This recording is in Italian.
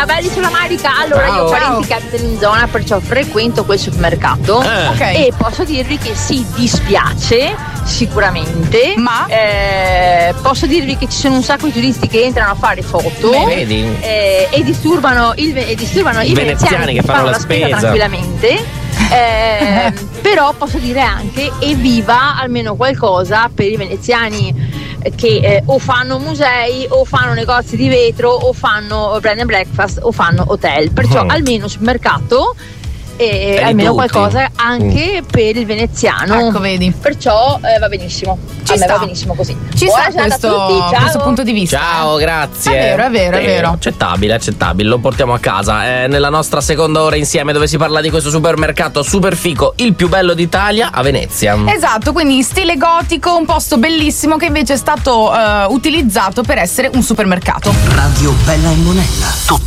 Ciao belli sulla Marica. Allora io ho parenti che abitano in zona, perciò frequento quel supermercato. Okay. E posso dirvi che sì, dispiace sicuramente, ma posso dirvi che ci sono un sacco di turisti che entrano a fare foto. Vedi? E disturbano i veneziani che fanno la spesa tranquillamente. Però posso dire anche evviva almeno qualcosa per i veneziani che o fanno musei o fanno negozi di vetro o fanno bread and breakfast o fanno hotel, perciò almeno supermercato e almeno tutti. Qualcosa anche per il veneziano. Ecco, vedi. Perciò va benissimo. Ci sta. Va benissimo così. Ci Buona sta giornata a tutti, ciao. questo punto di vista. Ciao, grazie. È vero. Accettabile, lo portiamo a casa. Nella nostra seconda ora insieme, dove si parla di questo supermercato super fico, il più bello d'Italia, a Venezia. Esatto, quindi stile gotico, un posto bellissimo che invece è stato utilizzato per essere un supermercato. Radio Bella e Monella.